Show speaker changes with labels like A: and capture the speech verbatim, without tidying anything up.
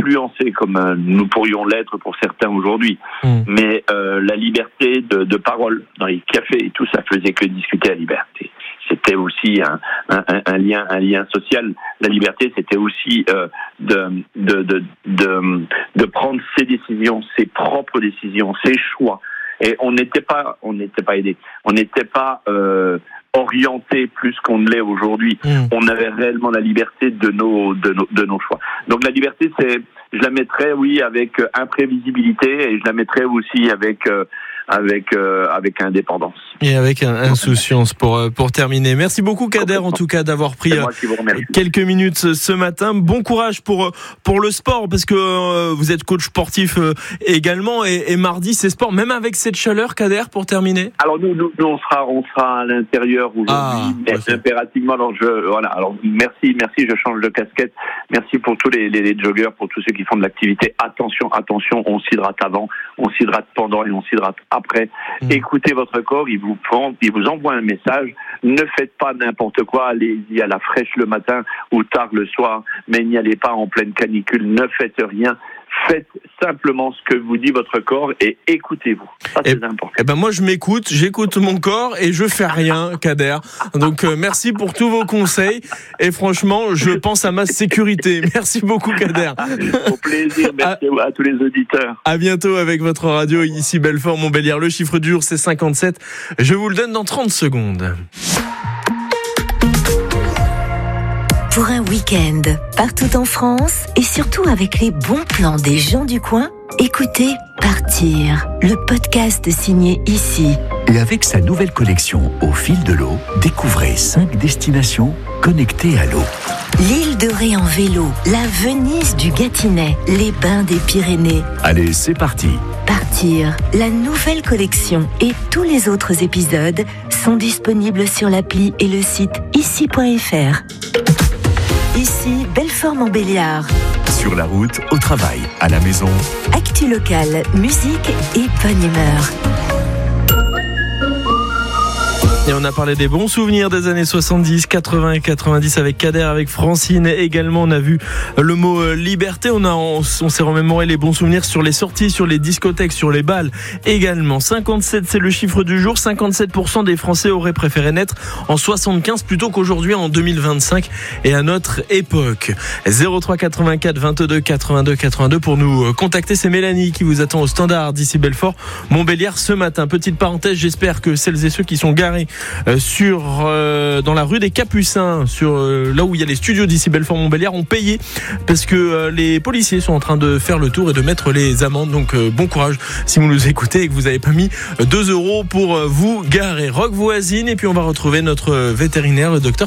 A: influencés comme euh, nous pourrions l'être pour certains aujourd'hui. Mmh. Mais euh, la liberté de, de parole dans les cafés et tout, ça faisait que discuter la liberté. C'était aussi un, un, un lien, un lien social. La liberté, c'était aussi euh, de, de, de, de, de prendre ses décisions, ses propres décisions, ses choix. Et on n'était pas, on n'était pas aidé. On n'était pas euh, orienté plus qu'on ne l'est aujourd'hui. Mmh. On avait réellement la liberté de nos, de nos, de nos choix. Donc la liberté, c'est, je la mettrais, oui, avec imprévisibilité, et je la mettrais aussi avec euh, avec euh, avec indépendance.
B: Et avec un, insouciance pour pour terminer. Merci beaucoup Kader en tout cas d'avoir pris quelques minutes ce matin. Bon courage pour pour le sport parce que euh, vous êtes coach sportif euh, également et, et mardi c'est sport même avec cette chaleur Kader pour terminer.
A: Alors nous nous, nous on sera on sera à l'intérieur aujourd'hui ah, mais ouais, impérativement alors je voilà alors merci merci je change de casquette. Merci pour tous les, les les joggeurs, pour tous ceux qui font de l'activité. Attention attention, on s'hydrate avant, on s'hydrate pendant et on s'hydrate après. Mmh. Écoutez votre corps, il vous prend, il vous envoie un message. Ne faites pas n'importe quoi. Allez-y à la fraîche le matin ou tard le soir, mais n'y allez pas en pleine canicule. Ne faites rien. Faites simplement ce que vous dit votre corps et écoutez-vous. Ça, c'est et, important.
B: Eh ben moi, je m'écoute, j'écoute mon corps et je fais rien, Kader. Donc, euh, merci pour tous vos conseils. Et franchement, je pense à ma sécurité. Merci beaucoup, Kader.
A: Au plaisir. Merci à, à tous les auditeurs.
B: À bientôt avec votre radio ici Belfort, Montbéliard. Le chiffre du jour, c'est cinquante-sept. Je vous le donne dans trente secondes.
C: Pour un week-end, partout en France et surtout avec les bons plans des gens du coin, écoutez Partir, le podcast signé Ici.
D: Et avec sa nouvelle collection Au fil de l'eau, découvrez cinq destinations connectées à l'eau.
C: L'île de Ré en vélo, la Venise du Gâtinais, les bains des Pyrénées.
D: Allez, c'est parti.
C: Partir, la nouvelle collection et tous les autres épisodes sont disponibles sur l'appli et le site ici point f r. Ici, Belfort-Montbéliard.
D: Sur la route, au travail, à la maison.
C: Actu locale, musique et bonne humeur.
B: Et on a parlé des bons souvenirs des années soixante-dix, quatre-vingts et quatre-vingt-dix avec Kader, avec Francine. Également, on a vu le mot euh, liberté. On a, on, on s'est remémoré les bons souvenirs sur les sorties, sur les discothèques, sur les balles. Également, cinquante-sept, c'est le chiffre du jour. cinquante-sept pour cent des Français auraient préféré naître en soixante-quinze plutôt qu'aujourd'hui en deux mille vingt-cinq et à notre époque. zéro trois quatre-vingt-quatre vingt-deux quatre-vingt-deux quatre-vingt-deux pour nous contacter. C'est Mélanie qui vous attend au standard d'ici Belfort, Montbéliard ce matin. Petite parenthèse, j'espère que celles et ceux qui sont garés Euh, sur euh, dans la rue des Capucins, sur euh, là où il y a les studios d'ici Belfort Montbéliard, ont payé parce que euh, les policiers sont en train de faire le tour et de mettre les amendes. Donc euh, bon courage si vous nous écoutez et que vous n'avez pas mis deux euros pour euh, vous garer. Rock voisine et puis on va retrouver notre vétérinaire, le docteur